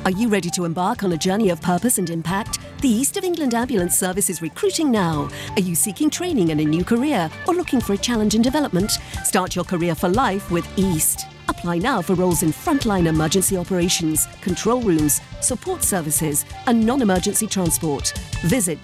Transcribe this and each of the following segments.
Are you ready to embark on a journey of purpose and impact? The East of England Ambulance Service is recruiting now. Are you seeking training in a new career or looking for a challenge in development? Start your career for life with East. Apply now for roles in frontline emergency operations, control rooms, support services and non-emergency transport. Visit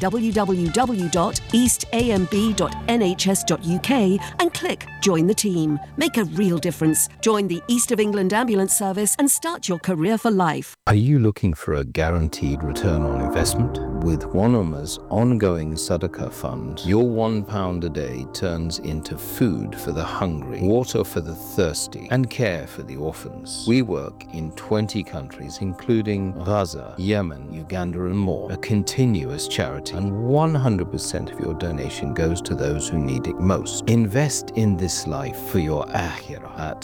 www.eastamb.nhs.uk and click Join the Team. Make a real difference. Join the East of England Ambulance Service and start your career for life. Are you looking for a guaranteed return on investment? With Wanama's ongoing Sadaqah fund, your £1 a day turns into food for the hungry, water for the thirsty, and care for the orphans. We work in 20 countries, including Gaza, Yemen, Uganda, and more. A continuous charity, and 100% of your donation goes to those who need it most. Invest in this life for your akhirah at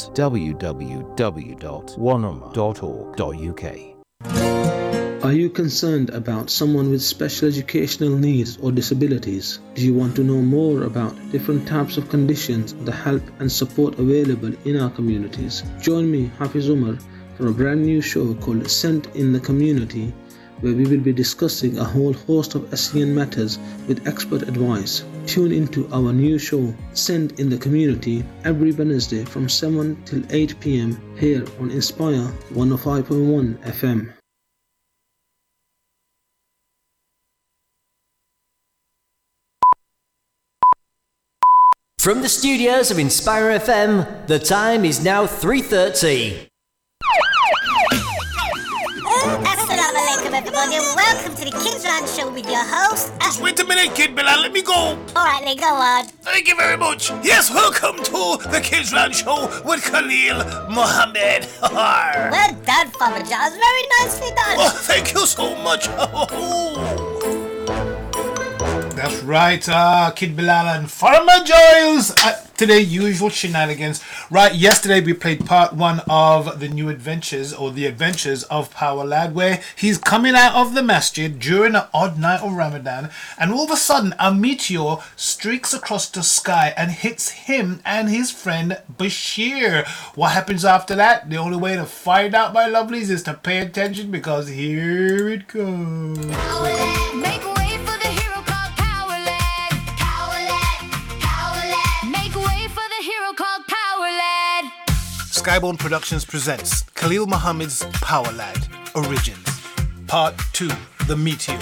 www.wanama.org.uk. Are you concerned about someone with special educational needs or disabilities? Do you want to know more about different types of conditions, the help and support available in our communities? Join me, Hafiz Umar, for a brand new show called Sent in the Community, where we will be discussing a whole host of SEN matters with expert advice. Tune into our new show, Sent in the Community, every Wednesday from 7 till 8 p.m. here on Inspire 105.1 FM. From the studios of Inspire FM, the time is now 3:30. Assalamu alaikum everybody and welcome to the Kids Run Show with your host. Just wait a minute, Kid Bilal, let me go. Alright, Lee, go on. Thank you very much. Yes, welcome to the Kids Run Show with Khalil Mohammed. Well done, Father Giles. Very nicely done. Oh, thank you so much. That's right, Kid Bilal and Farmer Giles at today usual shenanigans. Right, yesterday we played part 1 of the new adventures or the adventures of Power Lad, where he's coming out of the masjid during an odd night of Ramadan, and all of a sudden a meteor streaks across the sky and hits him and his friend Bashir. What happens after that? The only way to find out, my lovelies, is to pay attention, because here it goes. Make way for the hero called Power Lad. Power Lad, Power Lad. Make way for the hero called Power Lad. Skyborn Productions presents Khalil Muhammad's Power Lad Origins, Part 2, The Meteor.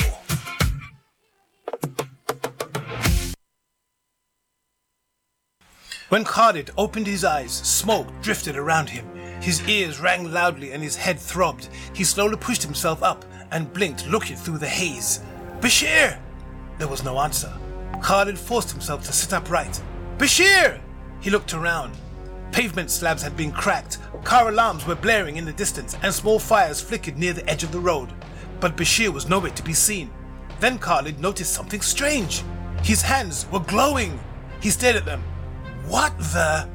When Khalid opened his eyes, smoke drifted around him. His ears rang loudly and his head throbbed. He slowly pushed himself up and blinked, looking through the haze. Bashir! There was no answer. Khalid forced himself to sit upright. Bashir! He looked around. Pavement slabs had been cracked, car alarms were blaring in the distance, and small fires flickered near the edge of the road. But Bashir was nowhere to be seen. Then Khalid noticed something strange. His hands were glowing. He stared at them. What the?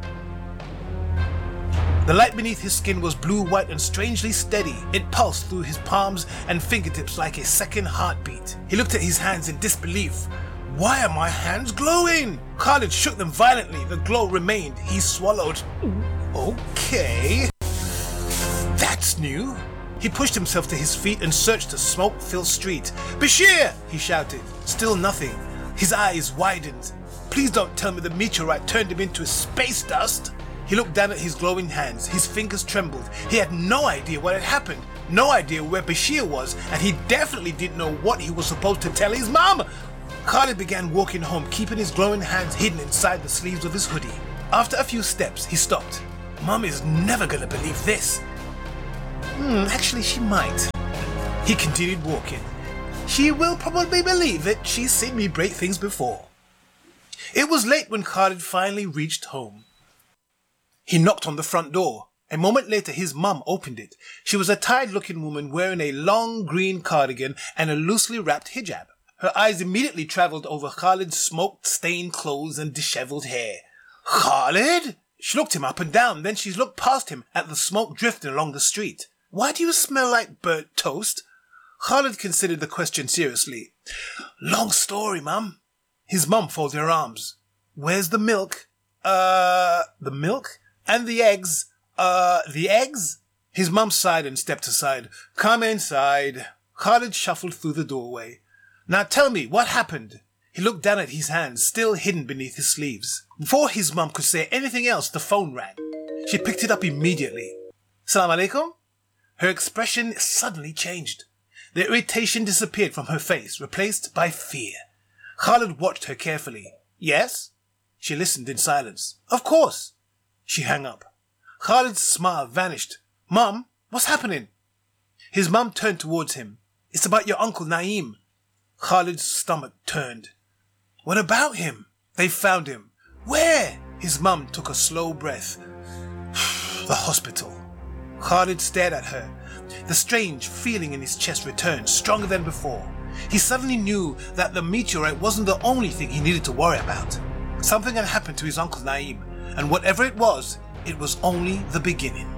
The light beneath his skin was blue-white and strangely steady. It pulsed through his palms and fingertips like a second heartbeat. He looked at his hands in disbelief. Why are my hands glowing? Khalid shook them violently. The glow remained. He swallowed. Okay. That's new. He pushed himself to his feet and searched the smoke-filled street. Bashir! He shouted. Still nothing. His eyes widened. Please don't tell me the meteorite turned him into space dust. He looked down at his glowing hands. His fingers trembled. He had no idea what had happened. No idea where Bashir was, and he definitely didn't know what he was supposed to tell his mom. Khalid began walking home, keeping his glowing hands hidden inside the sleeves of his hoodie. After a few steps, he stopped. Mom is never gonna believe this. Actually, she might. He continued walking. She will probably believe it. She's seen me break things before. It was late when Khalid finally reached home. He knocked on the front door. A moment later, his mum opened it. She was a tired-looking woman wearing a long green cardigan and a loosely wrapped hijab. Her eyes immediately travelled over Khalid's smoke-stained clothes and dishevelled hair. Khalid? She looked him up and down, then she looked past him at the smoke drifting along the street. Why do you smell like burnt toast? Khalid considered the question seriously. Long story, Mum. His mum folded her arms. Where's the milk? The milk? And the eggs? The eggs? His mum sighed and stepped aside. Come inside. Khalid shuffled through the doorway. Now tell me, what happened? He looked down at his hands, still hidden beneath his sleeves. Before his mum could say anything else, the phone rang. She picked it up immediately. Salam alaikum? Her expression suddenly changed. The irritation disappeared from her face, replaced by fear. Khalid watched her carefully. Yes? She listened in silence. Of course. She hung up. Khalid's smile vanished. Mum, what's happening? His mum turned towards him. It's about your uncle Naeem. Khalid's stomach turned. What about him? They found him. Where? His mum took a slow breath. The hospital. Khalid stared at her. The strange feeling in his chest returned, stronger than before. He suddenly knew that the meteorite wasn't the only thing he needed to worry about. Something had happened to his uncle Naeem, and whatever it was only the beginning.